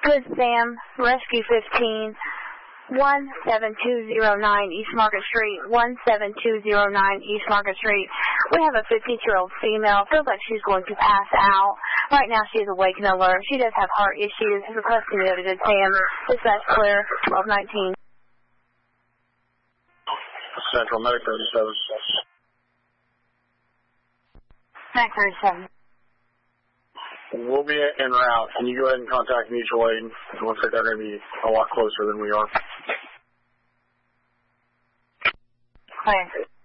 Good Sam, Rescue 15, 17209 East Market Street, 17209 East Market Street. We have a 52-year-old female. Feels like she's going to pass out. Right now she is awake and alert. She does have heart issues. Requesting to go to Good Sam. Dispatch clear, 1219. Central Medic 37. Mac 37. We'll be en route. Can you go ahead and contact mutual aid? It looks like they're going to be a lot closer than we are. Clear.